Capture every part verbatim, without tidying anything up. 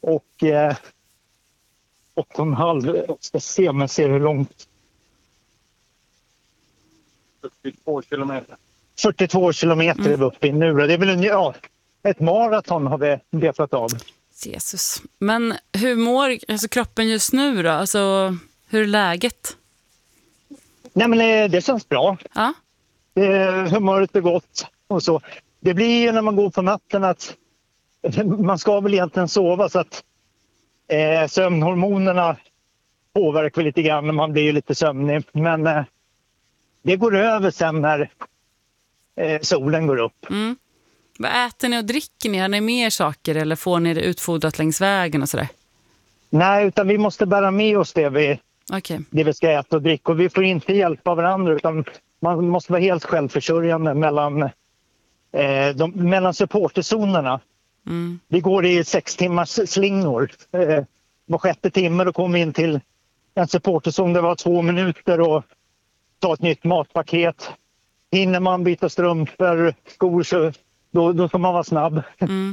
Och eh, åtta och en halv, jag ska se om jag ser hur långt. fyrtiotvå kilometer. fyrtiotvå kilometer mm. är vi uppe i nu. Det är väl en, ja, ett maraton har vi betat av. Jesus. Men hur mår alltså, kroppen just nu då? Alltså, hur är läget? Nej, men det, det känns bra. Ja. Det, humöret är gott och så. Det blir ju när man går på natten att man ska väl egentligen sova så att eh, sömnhormonerna påverkar lite grann när man blir lite sömnig. Men eh, det går över sen när eh, solen går upp. Mm. Vad äter ni och dricker ni? Har ni mer saker eller får ni det utfodrat längs vägen och sådär? Nej, utan vi måste bära med oss det vi, okay. det vi ska äta och dricka. Och vi får inte hjälpa varandra utan man måste vara helt självförsörjande mellan, eh, de, mellan supporterzonerna. Mm. Vi går i sex timmars slingor. Eh, var sjätte timme då kommer vi in till en supporterzon. Det var två minuter och ta ett nytt matpaket. Hinner man byta strumpor, skor så då, då ska man vara snabb. Mm.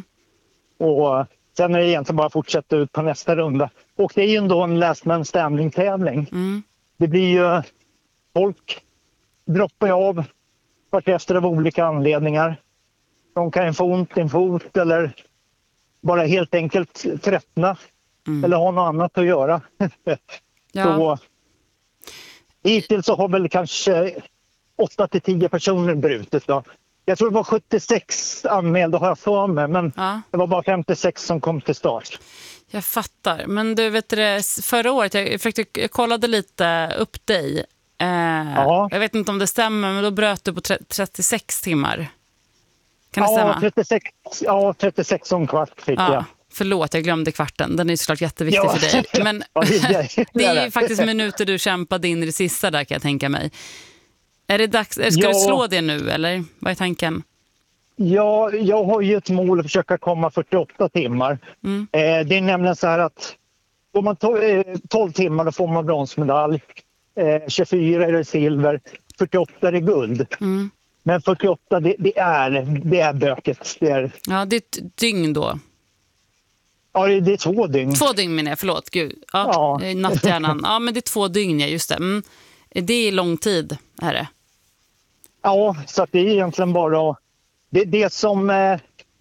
Och sen är det egentligen bara att fortsätta ut på nästa runda. Och det är ju ändå en last man standing tävling. Mm. Det blir ju folk droppar av vart efter av olika anledningar. De kan få ont i en fot eller bara helt enkelt tröttna. Mm. Eller ha något annat att göra. Ja. Så hittills så har väl kanske åtta till tio personer brutit då. Jag tror det var sjuttiosex anmälda har jag för mig, men ja. Det var bara femtiosex som kom till start. Jag fattar, men du vet det, förra året, jag, försökte, jag kollade lite upp dig. Eh, ja. Jag vet inte om det stämmer, men då bröt du på trettiosex timmar. Kan det ja, stämma? trettiosex, ja, trettiosex om kvart fick ja. jag. Förlåt, jag glömde kvarten. Den är ju såklart jätteviktig ja. för dig. Men ja, det, är, det är ju faktiskt minuter du kämpade in i det sista där kan jag tänka mig. Är det dags, ska ja. du slå det nu eller vad är tanken? Ja, jag har ju ett mål att försöka komma fyrtioåtta timmar. Mm. Eh, det är nämligen så här att om man tar tolv timmar då får man bronsmedalj. Eh, tjugofyra är det silver, fyrtioåtta är det guld. Mm. Men fyrtioåtta det, det, är, det är böket. Det är... Ja, det är ett dygn då. Ja, det är två dygn. Två dygn menar jag, förlåt. Gud. Ja, ja. Natthjärnan. Ja, men det är två dygn, ja, just det. Mm. Det är lång tid, är det? Ja, så att det är egentligen bara... Det är det som eh,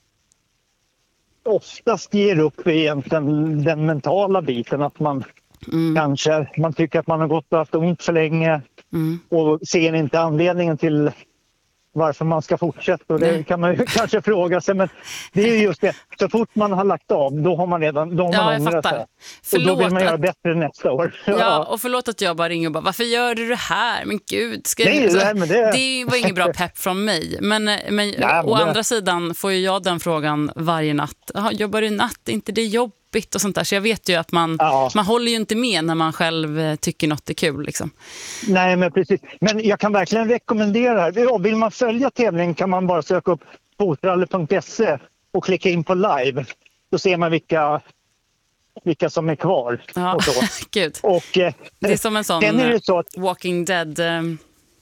oftast ger upp egentligen den mentala biten. Att man mm. kanske man tycker att man har gått och haft ont för länge mm. och ser inte anledningen till varför man ska fortsätta. Och det Nej. kan man ju kanske fråga sig, men det är ju just det. Så fort man har lagt av, då har man redan då har man ja, ångrat sig. Och då vill man göra att... bättre nästa år. Ja, ja, och förlåt att jag bara ringer och bara, varför gör du det här? Men gud, ska Nej, alltså, det, men det... det var ingen bra pepp från mig. Men, men, ja, men å det... andra sidan får ju jag den frågan varje natt. Aha, jobbar du natt? Inte det jobbigt och sånt där. Så jag vet ju att man, ja. man håller ju inte med när man själv tycker något är kul. Liksom. Nej, men precis. Men jag kan verkligen rekommendera. Ja, vill man följa tävlingen kan man bara söka upp fotralle punkt se och klicka in på live. Då ser man vilka, vilka som är kvar. Ja, och så. Gud. Och, eh, det är som en sån är det så att... Walking Dead... Um...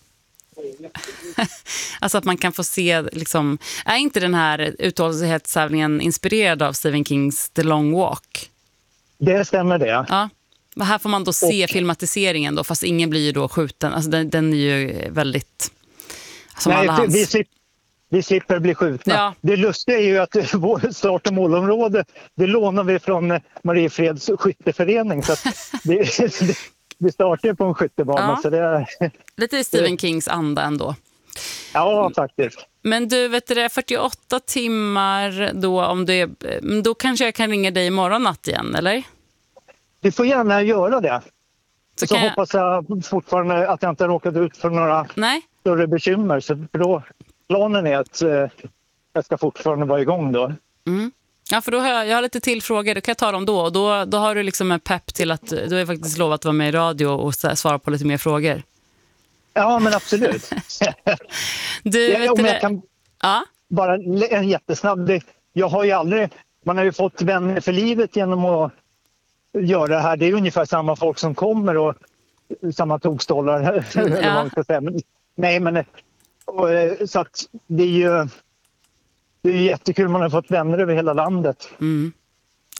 alltså att man kan få se liksom, är inte den här uthållighetstävlingen inspirerad av Stephen Kings The Long Walk? Det stämmer det. Ja. Och här får man då se och... filmatiseringen då, fast ingen blir ju då skjuten. Alltså den, den är ju väldigt som Nej, alla hans. Vi, slipper, vi slipper bli skjutna. Ja. Det lustiga är ju att vår start- och målområde det lånar vi från Mariefreds skytteförening så att det, det vi startar på en skyttebana. Ja. Så det är... Lite i Stephen Kings anda ändå. Ja, faktiskt. Men du, vet du det, fyrtioåtta timmar då, om det, då kanske jag kan ringa dig imorgon natt igen, eller? Du får gärna göra det. Så, så jag... hoppas jag fortfarande att jag inte har råkat ut för några Nej. större bekymmer. Så då, planen är att eh, jag ska fortfarande vara igång då. Mm. Ja, för då har jag, jag har lite till frågor, då kan jag ta dem då. Och då, då har du liksom en pepp till att du har faktiskt lovat att vara med i radio och svara på lite mer frågor. Ja, men absolut. du, ja, vet om det... jag kan ja? bara en jättesnabb... Jag har ju aldrig... Man har ju fått vänner för livet genom att göra det här. Det är ungefär samma folk som kommer och samma tokstollar. Ja. Nej, men... Och, så att det är ju... Det är jättekul, man har fått vänner över hela landet. Mm.